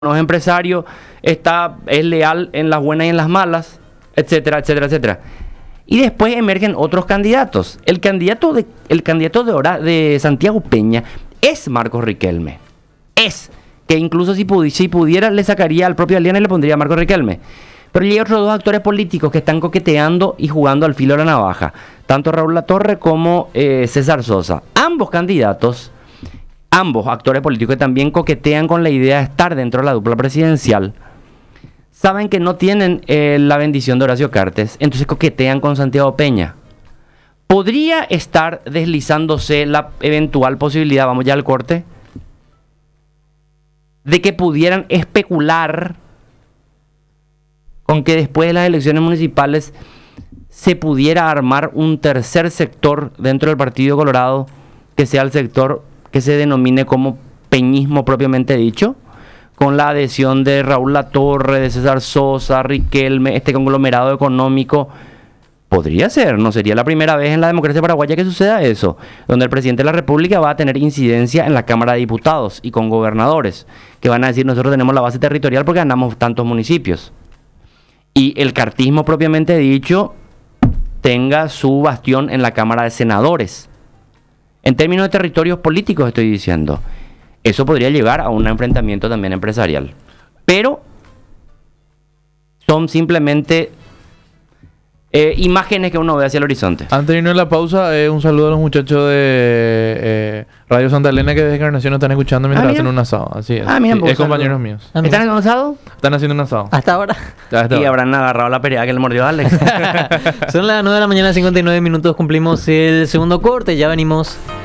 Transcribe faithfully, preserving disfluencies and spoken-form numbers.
no es empresario, está, es leal en las buenas y en las malas, etcétera, etcétera, etcétera. Y después emergen otros candidatos. El candidato de, el candidato de, Hora, de Santiago Peña es Marcos Riquelme. Es. Que incluso si, pudi, si pudiera le sacaría al propio Aliana y le pondría a Marcos Riquelme. Pero hay otros dos actores políticos que están coqueteando y jugando al filo de la navaja. Tanto Raúl Latorre como eh, César Sosa. Ambos candidatos... Ambos actores políticos que también coquetean con la idea de estar dentro de la dupla presidencial, saben que no tienen eh, la bendición de Horacio Cartes, entonces coquetean con Santiago Peña. ¿Podría estar deslizándose la eventual posibilidad, vamos ya al corte, de que pudieran especular con que después de las elecciones municipales se pudiera armar un tercer sector dentro del Partido Colorado, que sea el sector que se denomine como peñismo propiamente dicho, con la adhesión de Raúl Latorre, de César Sosa, Riquelme, este conglomerado económico? Podría ser, no sería la primera vez en la democracia paraguaya que suceda eso, donde el presidente de la República va a tener incidencia en la Cámara de Diputados y con gobernadores, que van a decir nosotros tenemos la base territorial porque ganamos tantos municipios. Y el cartismo propiamente dicho tenga su bastión en la Cámara de Senadores. En términos de territorios políticos estoy diciendo, eso podría llevar a un enfrentamiento también empresarial. Pero son simplemente eh, imágenes que uno ve hacia el horizonte. Antes de irnos a la pausa, eh, un saludo a los muchachos de eh, Radio Santa Elena que desde Encarnación nos están escuchando mientras ah, hacen un asado. Así es. Ah, mira, sí, es compañeros míos. Ah, ¿están haciendo un asado? Están haciendo un asado. ¿Hasta ahora? Hasta y ahora. habrán agarrado la pelea que le mordió a Alex. Son las nueve de la mañana, cincuenta y nueve minutos. Cumplimos el segundo corte. Ya venimos.